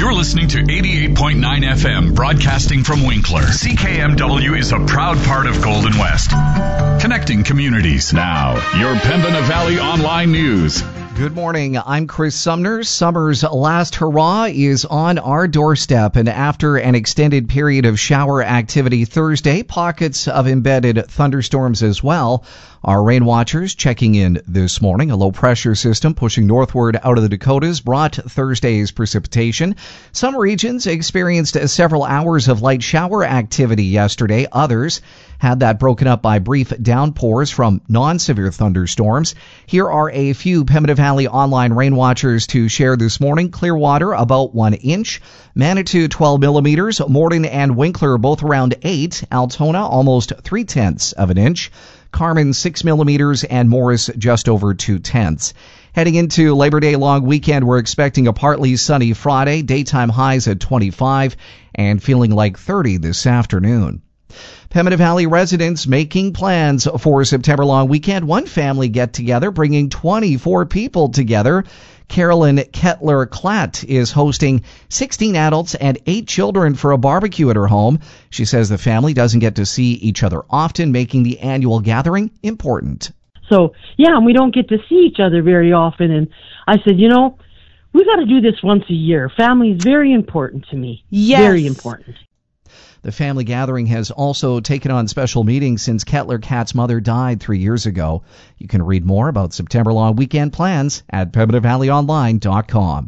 You're listening to 88.9 FM, broadcasting from Winkler. CKMW is a proud part of Golden West, connecting communities. Now, your Pembina Valley Online News. Good morning. I'm Chris Sumner. Summer's last hurrah is on our doorstep, and after an extended period of shower activity Thursday, pockets of embedded thunderstorms as well. Our rain watchers checking in this morning. A low-pressure system pushing northward out of the Dakotas brought Thursday's precipitation. Some regions experienced several hours of light shower activity yesterday. Others had that broken up by brief downpours from non-severe thunderstorms. Here are a few Pembina Valley online rain watchers to share this morning. Clearwater, about 1 inch. Manitou, 12 millimeters. Morden and Winkler, both around 8. Altona, almost 0.3 of an inch. Carmen, 6 millimeters, and Morris, just over 0.2. Heading into Labor Day long weekend, we're expecting a partly sunny Friday, daytime highs at 25, and feeling like 30 this afternoon. Pembina Valley residents making plans for a September long weekend. One family get-together bringing 24 people together. Carolyn Kettler-Klatt is hosting 16 adults and 8 children for a barbecue at her home. She says the family doesn't get to see each other often, making the annual gathering important. So, and we don't get to see each other very often. And I said, we got to do this once a year. Family is very important to me. Yes. Very important. The family gathering has also taken on special meetings since Kettler-Klatt's mother died 3 years ago. You can read more about September-long weekend plans at PembinaValleyOnline.com.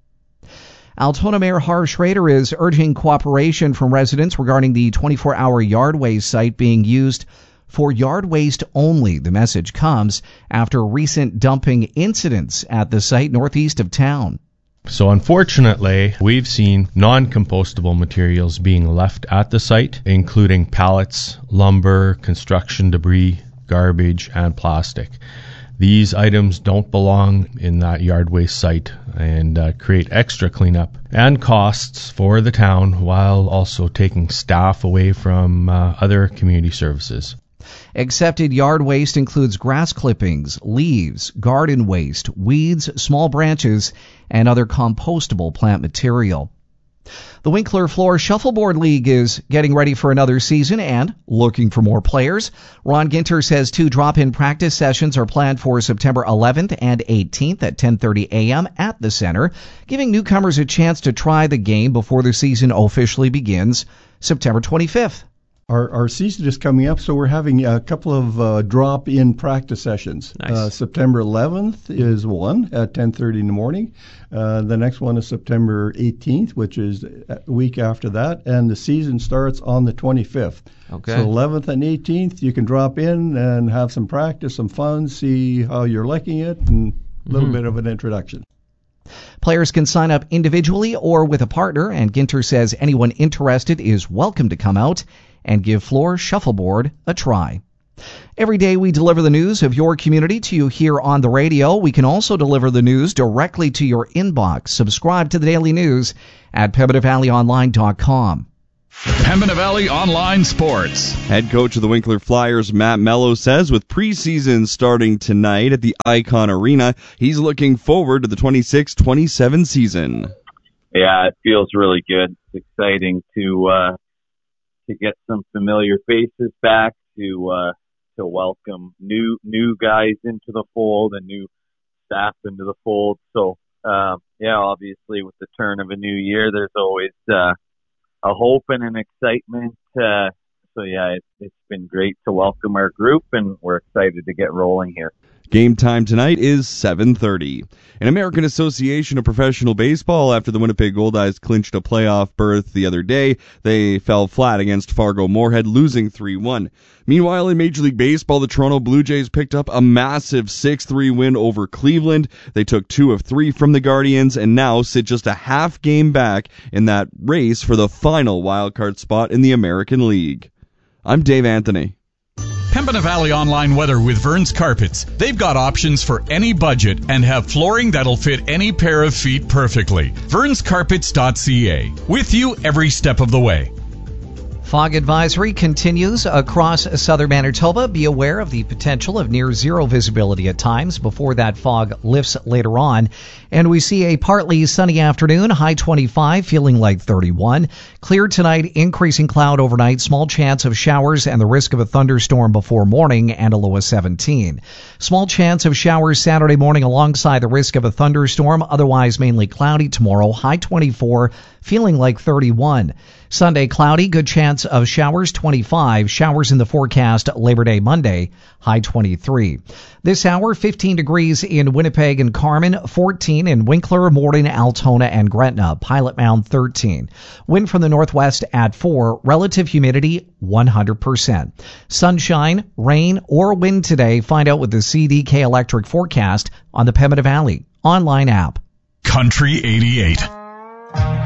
Altona Mayor Harv Schrader is urging cooperation from residents regarding the 24-hour yard waste site being used for yard waste only. The message comes after recent dumping incidents at the site northeast of town. So unfortunately, we've seen non-compostable materials being left at the site, including pallets, lumber, construction debris, garbage, and plastic. These items don't belong in that yard waste site and create extra cleanup and costs for the town while also taking staff away from other community services. Accepted yard waste includes grass clippings, leaves, garden waste, weeds, small branches, and other compostable plant material. The Winkler Floor Shuffleboard League is getting ready for another season and looking for more players. Ron Ginter says 2 drop-in practice sessions are planned for September 11th and 18th at 10:30 a.m. at the center, giving newcomers a chance to try the game before the season officially begins September 25th. Our season is coming up, so we're having a couple of drop-in practice sessions. Nice. September 11th is one at 10:30 in the morning. The next one is September 18th, which is a week after that, and the season starts on the 25th. Okay. So 11th and 18th, you can drop in and have some practice, some fun, see how you're liking it, and a little bit of an introduction. Players can sign up individually or with a partner, and Ginter says anyone interested is welcome to come out and give floor shuffleboard a try. Every day we deliver the news of your community to you here on the radio. We can also deliver the news directly to your inbox. Subscribe to the daily news at PembinaValleyOnline.com. Pembina Valley Online Sports. Head coach of the Winkler Flyers, Matt Mello, says with preseason starting tonight at the Icon Arena, he's looking forward to the 26-27 season. Yeah, it feels really good. It's exciting to get some familiar faces back, to welcome new guys into the fold and new staff into the fold. So, obviously with the turn of a new year, there's always a hope and an excitement. It's been great to welcome our group, and we're excited to get rolling here. Game time tonight is 7:30. An American Association of Professional Baseball, after the Winnipeg Goldeyes clinched a playoff berth the other day, they fell flat against Fargo-Moorhead, losing 3-1. Meanwhile, in Major League Baseball, the Toronto Blue Jays picked up a massive 6-3 win over Cleveland. They took 2 of 3 from the Guardians and now sit just a half game back in that race for the final wildcard spot in the American League. I'm Dave Anthony. Pembina Valley Online Weather with Vern's Carpets. They've got options for any budget and have flooring that'll fit any pair of feet perfectly. VernsCarpets.ca. With you every step of the way. Fog advisory continues across southern Manitoba. Be aware of the potential of near zero visibility at times before that fog lifts later on. And we see a partly sunny afternoon, high 25, feeling like 31. Clear tonight, increasing cloud overnight, small chance of showers and the risk of a thunderstorm before morning, and a low of 17. Small chance of showers Saturday morning alongside the risk of a thunderstorm, otherwise mainly cloudy tomorrow, high 24, feeling like 31. Sunday cloudy, good chance of showers 25. Showers in the forecast Labor Day Monday, high 23. This hour, 15 degrees in Winnipeg and Carman, 14 in Winkler, Morden, Altona, and Gretna. Pilot Mound 13. Wind from the northwest at 4. Relative humidity 100%. Sunshine, rain, or wind today. Find out with the CDK Electric forecast on the Pembina Valley online app. Country 88.